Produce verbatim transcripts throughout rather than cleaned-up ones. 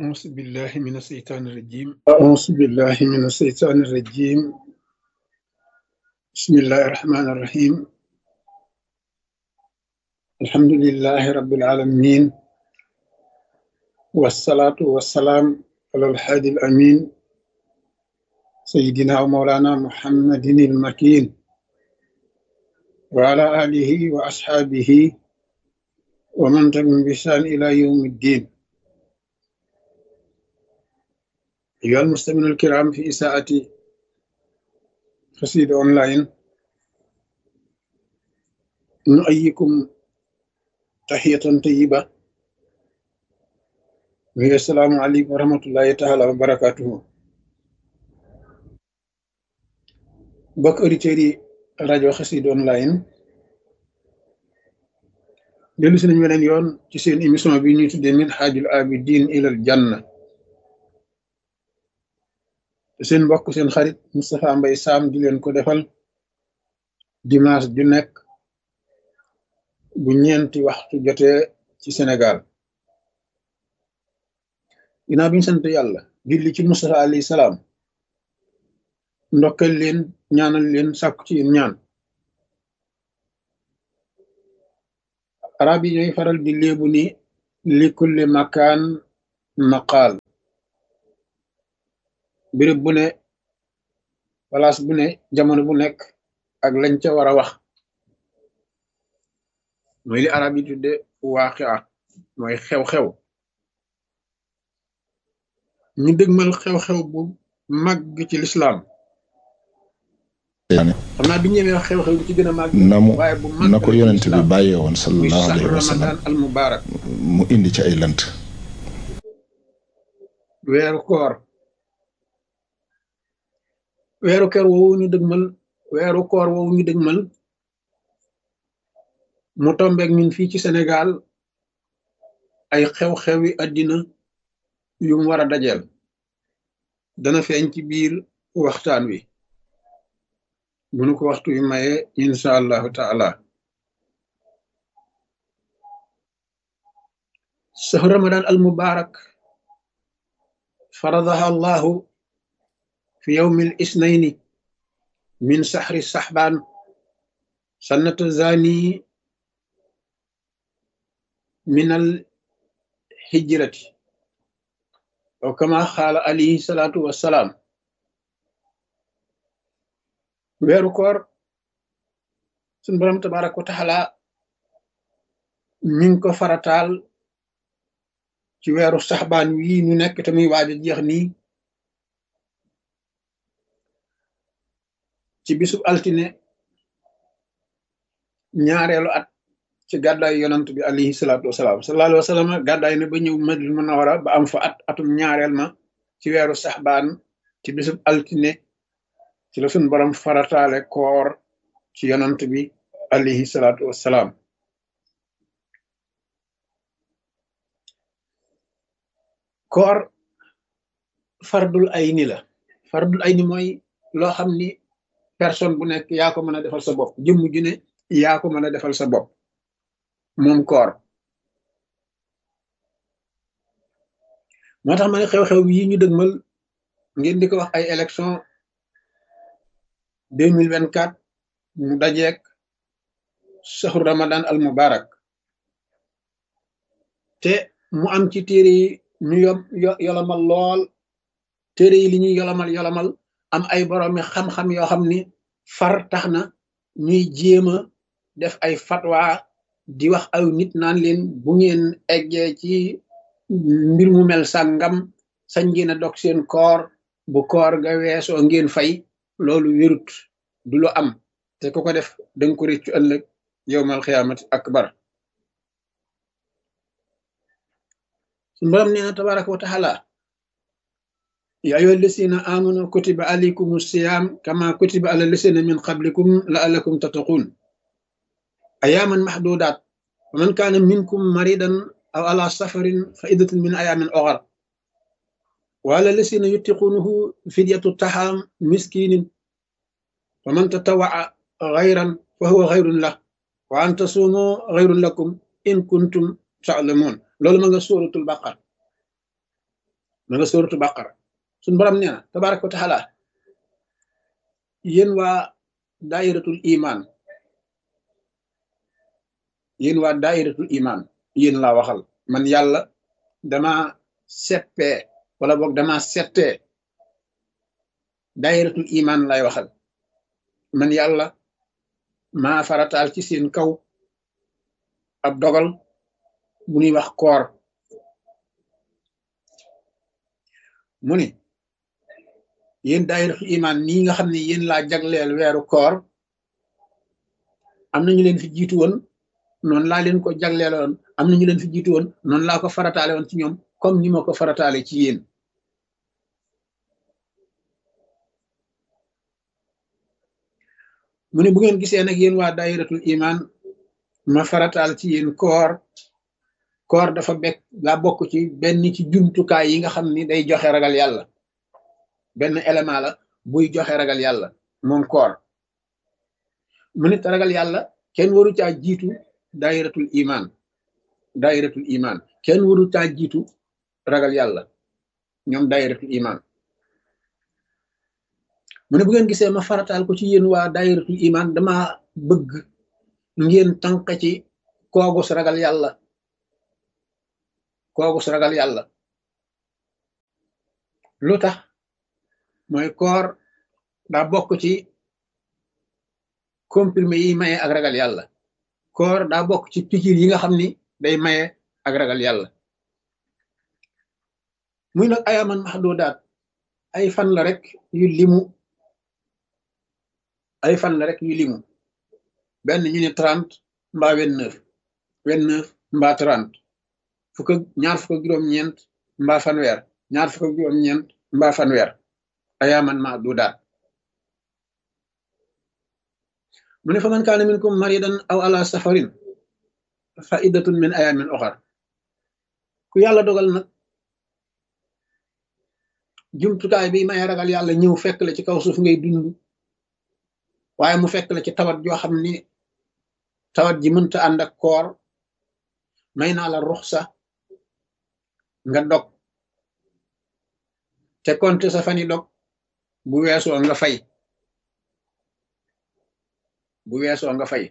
أعوذ بالله من الشيطان الرجيم أعوذ بالله من الشيطان الرجيم بسم الله الرحمن الرحيم الحمد لله رب العالمين والصلاة والسلام على الحادي الأمين سيدنا ومولانا محمد المكين وعلى آله وأصحابه ومن تبعهم بإحسان إلى يوم الدين. أيها المستمعون الكرام في إساءة قصيدة أونلاين نؤيكم تحية طيبة وهي السلام عليكم ورحمة الله تعالى وبركاته. بك أوريتيري راديو قصيدة أونلاين dellu si nañu weneen yoon ci seen émission bi ñuy tuddee Minhajul Abidin ilal Janna te seen mbokk seen xarit Moustapha Mbaye Sam di leen ko defal dimanche ju nekk bu ñeenti waxtu jotee ci Sénégal. ginnaaw bi ñu sant yàlla julli ci Moustapha alayhi salaam ndokkal leen ñaanal leen sàkku ci yéen ñaan. arab yi ñooy faral di léebu ni li kulli makaan maqaal, béréb bu ne place bu ne jamono bu nekk ak lañ ca war a wax mooy li arab yi tudde waaqia, mooy xew-xew. ñu dëgmal xew-xew bu màgg ci lislaam. xam naa bi ñëwee wax xew-xew bi ci gën a màgg na mu waaye bu màgg na ko yonent bi bàyyee woon muy sallallahu saxru alayhi wa sallam ramadan al mubarak, mu indi ci ay lënt. weeru koor. weeru koor woowu ñu dëgmal weeru koor woowu ñu dëgmal mu tombeek ñun fii ci Sénégal ay xew-xewi àddina yu mu war a dajeel dana feeñ ci biir waxtaan wi bu nu ko waxtu wi maye insha allahu taala. sahru ramadan al mubarak faradaha allahu fi yawmi al isnayni min sahri sahban sannata zani min al hijrati aw kama xaala alayhi salatu wassalaam. weeru koor suñu borom tabaraka wa taala mi ngi ko farataal ci weeru saxbaan wii ñu nekk te muy waaj a jeex nii ci bisub altine ñaareelu at ci gàddaay yonant bi alayhi salaatu wasalaam. sallallahu alayhi wa sallam gàddaay na ba ñëw Madina Munawara ba am fa at atum ñaareel ma ci weeru saxbaan ci bisub altine ci la suñu borom farataale koor ci yonant bi alayhi salaatu wassalaam. koor fardul ayni la. fardul ayni mooy loo xam ni personne bu nekk yaa ko mën a defal sa bopp, jëmm ju ne yaa ko mën a defal sa bopp moom koor. moo tax ma ne xew-xew yi ñu dëgmal ngeen di ko wax ay élection deux mille vingt quatre mu dajeek sahru ramadan al mubarak te mu am ci téere yi ñu yom yolamal lool. téere yi li ñuy yolamal yolamal am ay boroomi xam-xam yoo xam ni far tax na ñuy jéem a def ay fatwa di wax aw nit naan leen bu ngeen eggee ci mbir mu mel sàngam sañ ngeen a dog seen koor, bu koor ga weesoo ngeen fay. loolu wérut, du lu am, te ku ko def danga ko réccu ëllëg yowmal xiyaamati akbar. suñu borom nee na tabaraka wa taala ya ayyuha lasina amanu kutiba alaykum siyam kama kutiba ala lasina min qablikum la'allakum tattaqun ayaman mahdudat wa man kana minkum maridan aw ala safarin fa iddatun min ayamin ukhar wa ala lasina yutiqunahu fidyatu taham miskinin wa man tatawaa xayran fa huwa xayrun lah wa an tasuumu xayrun lakum in kuntum ta'lamun. loolu ma nga suratul baqara. ma nga sóoratu baqara suñu borom nee na tabaraka wa taala yéen waa daayiratul iman yéen waa daayiratul iman yéen laa waxal man yàlla dama seppee wala boog dama settee daayiratul iman lay waxal man yàlla maa farataal ci seen kaw ab dogal bu ñuy wax koor mu ni yéen daayiratul iman nii nga xam ne yéen laa jagleel weeru koor am na ñu leen fi jiitu woon noonu laa leen ko jagleeloon am na ñu leen fi jiitu woon noonu laa ko farataale woon ci ñoom comme ni ma ko farataale ci yéen mu ne bu ngeen gisee nag yéen waa daayiratul iman ma farataal ci yéen koor koor dafa bekk daa bokk ci benn ci jumtukaay yi nga xam ni day joxe ragal yàlla benn élément la buy joxe ragal yàlla moom koor mu nit ragal yàlla kenn waru caa jiitu daayiratul iman daayiratul iman kenn waru caa jiitu ragal yàlla ñoom daayiratul iman mu ne bu ngeen gisee ma farataal ko ci yéen waa daayiratul iman dama bëgg ngeen tànq ci koogus ragal yàlla koogus ragal yàlla lu tax mooy koor daa bokk ci comprimé yi maye ak ragal yàlla koor daa bokk ci pikir yi nga xam ni day maye ak ragal yàlla muy nag ayaman mahdudaat ay fan la rek yu limu ay fan la rek yu limu benn ñu ne trente mbaa vingt-neuf vingt-neuf mbaa trente fukk ak ñaar fukk ak juróom-ñeent mbaa fanweer ñaar fukk ak juróom-ñeent mbaa fanweer ayaman mahdudaat mu ne fa man kaana minkum maridan aw ala safarin fa iddatun min ayamin oxar ku yàlla dogal nag jumtukaay bi may ragal yàlla ñëw fekk la ci kaw suuf ngay dund waaye mu fekk la ci tawat joo xam ni tawat ji mënta ànd ak koor may naa la ruxsa nga dog te konte sa fani dog bu weesoo nga fay bu weesoo nga fay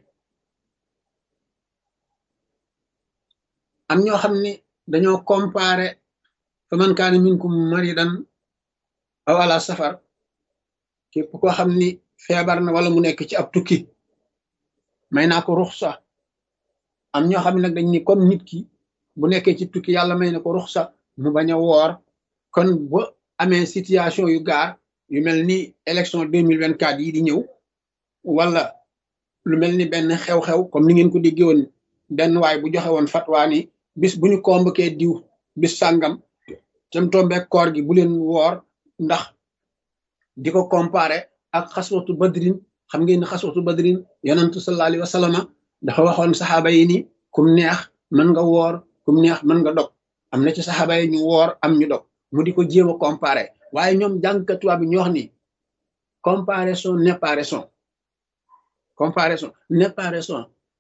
am ñoo xam ni dañoo comparé fa man kaana minkum maridan aw ala safar képp koo xam ni feebar na wala mu nekk ci ab tukki may naa ko ruxsa am ñoo xam ne nag dañ ni comme nit ki bu nekkee ci tukki yàlla may na ko ruxsa mu bañ a woor kon bu amee situation yu gaar yu mel ni élection deux mille vingt quatre yi di ñëw wala lu mel ni benn xew-xew comme ni ngeen ko déggee woon benn waay bu joxe woon fatwa ni bis bu ñu convoqué diw bis sàngam tam tombeek koor gi bu leen woor ndax di ko comparé ak xaswatu badrin xam ngeen ni xaswatu badrin yonentu sallallahu alayhi wa sallam dafa waxoon saxaaba yi ni kum neex mën nga woor kum neex mën nga dog am na ci saxaaba yi ñu woor am ñu dog mu di ko jéem a comparé waaye ñoom jàngkatuwaa bi ñu wax ni comparaison n'est pas raison comparaison n'est pas raison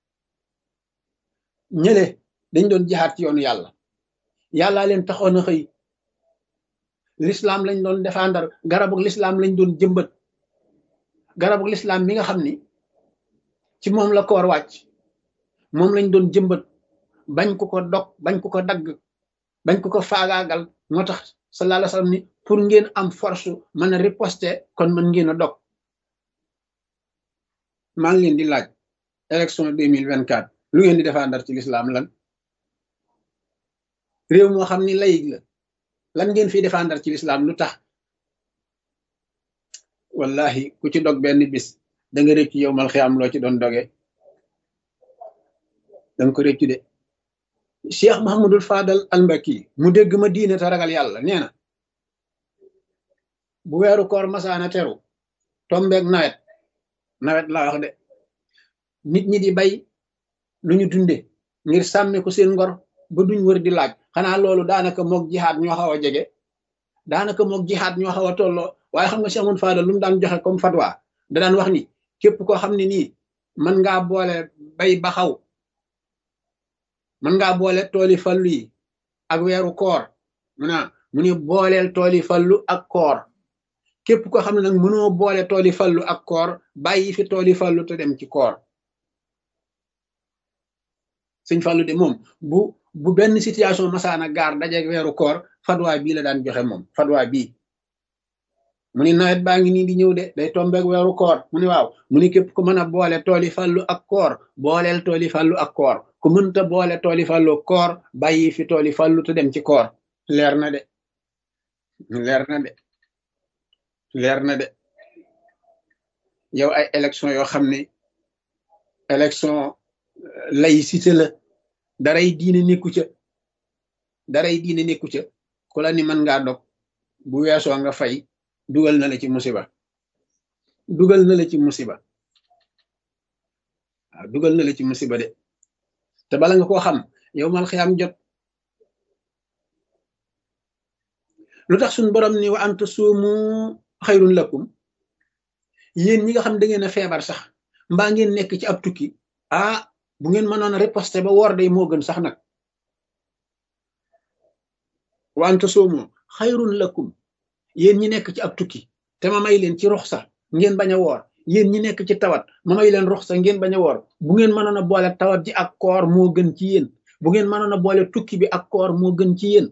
ñële dañ doon jihaat ci yoonu yàlla yàllaa leen taxoon a xëy l'islam lañ doon défendre garabug l'islam lañ doon jëmbat garabug l'islam mi nga xam ni ci moom la koor wàcc moom lañ doon jëmbat bañ ko ko dog bañ ko ko dagg bañ ko ko faagaagal moo tax sallallahu alayhi wa sallam ni pour ngeen am force mën a riposter kon mën ngeen a dog maa ngi leen di laaj élection deux mille vingt quatre lu ngeen di défendre ci l'islam lan réew moo xam ni laïc la lan ngeen fi défendre ci l'islam lu tax wallahi ku ci dog benn bis da nga rëccu yow mal xiyaam loo ci doon doge danga ko rëccu de Cheikh Mahamadul Fadal al-Mbaki mu dégg ma diine te ragal yàlla nee na bu weeru koor masaana teru tombeeg nawet nawet laa wax de nit ñi di bay lu ñu dunde ngir sàmme ko seen ngor ba duñ wër di laaj xanaa loolu daanaka moog jihaad ñoo xaw a jege daanaka moog jihaad ñoo xaw a tolloo waaye xam nga Cheikh Mahamadul Fadal lu mu daan joxe comme fatwa da daan wax ni képp koo xam ne nii mën ngaa boole bay ba xaw mën ngaa boole tooli fallu yi ak weeru koor mu naa mu ni booleel tooli fallu ak koor képp ko xam ne nag mënoo boole tooli fallu ak koor bàyyi fi tooli fallu te dem ci koor sëñ Fallu de moom bu bu benn situation masaana gaar dajeeg weeru koor fatwa bii la daan joxe moom fatwa bii mu ni nawet baa ngi nii di ñëw de day tombeeg weeru koor mu ni waaw mu ni képp ku mën a boole tooli fallu ak koor booleel tooli fallu ak koor ku mënta boole tooli fallu koor bàyyi fi tooli fallu te dem ci koor leer na de leer na de leer na de yow ay élection yoo xam ne élection laïcité la daray diine nekku ca daray diine nekku ca ku la ni mën ngaa dog bu weesoo nga fay dugal na la ci musiba dugal na la ci musiba waaw dugal na la ci musiba de te bala nga koo xam yow mal xiyaam jot lu tax suñ borom ni wa anta suumu xayrun lakum yéen ñi nga xam da ngeen a feebar sax mbaa ngeen nekk ci ab tukki ah bu ngeen mënoon a riposte ba woor day moo gën sax nag wa anta suumu xayrun lakum yéen ñi nekk ci ab tukki te ma may leen ci ruxsa ngeen bañ a woor yéen ñi nekk ci tawat ma may leen ruxsa ngeen bañ a woor bu ngeen mënoon a boole tawat ji ak koor moo gën ci yéen bu ngeen mënoon a boole tukki bi ak koor moo gën ci yéen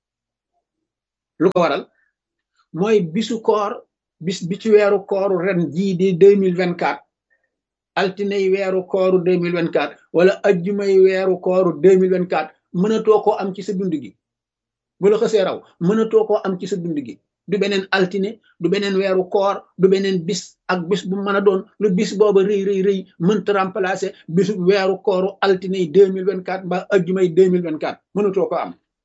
lu ko waral mooy bisu koor bis bi ci weeru kooru ren jii di deux mille vingt quatre altinay weeru kooru deux mille vingt quatre wala ajjumay weeru kooru deux mille vingt quatre mënatoo koo am ci sa dund gi bu la xësee raw mënatoo koo am ci sa dund gi du beneen altine du beneen weeru koor du beneen bis ak bis bu mën a doon lu bis booba rëy rëy rëy mënta remplacer bisu weeru kooru altine deux mille vingt quatre mbaa ajjumay deux mille vingt quatre mënatoo ko am